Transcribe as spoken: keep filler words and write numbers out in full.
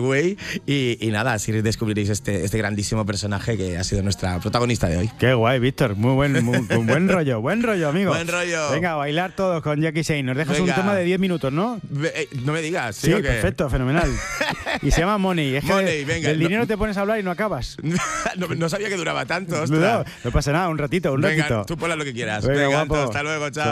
Way. Y, y nada, así descubriréis este, este grandísimo personaje que ha sido nuestra protagonista de hoy. Qué guay, Víctor. Muy buen, muy, buen rollo, buen rollo, amigo. Buen rollo. Venga, a bailar todos con Jackie Shane. Nos dejas Venga. un tema de diez minutos, ¿no? Ve, eh, no me digas. Sí, ¿sí o qué? perfecto, fenomenal. Y se llama Money. Es que Money, de, venga, del no- dinero te pones a hablar y no acabas. no, no sabía que duraba tanto, No, ostras. no pasa nada, un ratito, un Venga, ratito. tú ponla lo que quieras. Venga, Venga, guapo. Anto, hasta luego, chao.